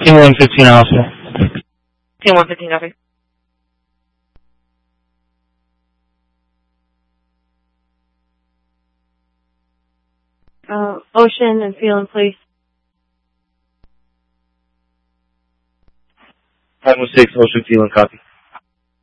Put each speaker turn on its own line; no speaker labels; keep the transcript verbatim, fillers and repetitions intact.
Team one fifteen, officer.
Team one fifteen, copy.
Uh, Ocean and Phelan, please.
five one six, Ocean, Phelan, copy.